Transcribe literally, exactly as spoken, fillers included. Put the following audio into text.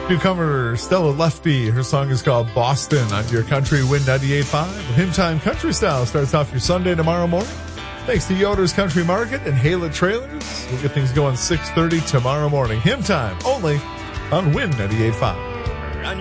Newcomer Stella Lefty. Her song is called Boston on your Country Wind ninety-eight point five. Hymn Time Country Style starts off your Sunday tomorrow morning. Thanks to Yoder's Country Market and Halo Trailers. We'll get things going six thirty tomorrow morning. Hymn Time only on Wind ninety-eight point five.